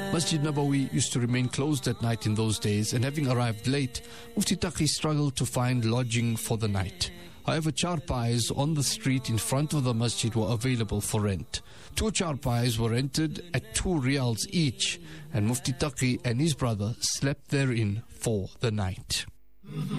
Masjid Nabawi used to remain closed at night in those days, and having arrived late, Mufti Taqi struggled to find lodging for the night. However, charpais on the street in front of the masjid were available for rent. 2 charpais were rented at 2 riyals each, and Mufti Taqi and his brother slept therein for the night.